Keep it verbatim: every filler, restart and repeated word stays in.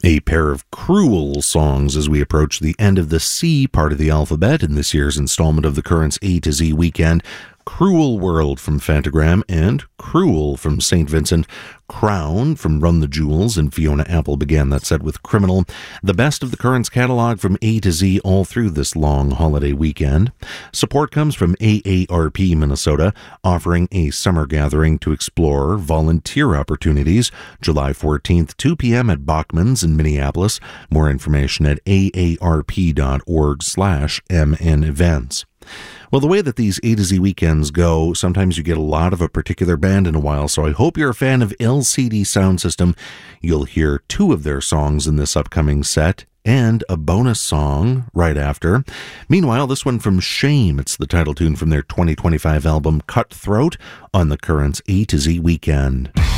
A pair of cruel songs as we approach the end of the C part of the alphabet in this year's installment of the Currents A to Z Weekend. Cruel World from Phantogram and Cruel from Saint Vincent. Crown from Run the Jewels, and Fiona Apple began that set with Criminal. The best of the Currents catalog from A to Z all through this long holiday weekend. Support comes from A A R P Minnesota, offering a summer gathering to explore volunteer opportunities. July fourteenth, two p.m. at Bachman's in Minneapolis. More information at A A R P dot org slash M N events. Well, the way that these A to Z weekends go, sometimes you get a lot of a particular band in a while, so I hope you're a fan of L C D Sound System. You'll hear two of their songs in this upcoming set, and a bonus song right after. Meanwhile, this one from Shame, it's the title tune from their twenty twenty-five album Cutthroat on the Currents A to Z Weekend.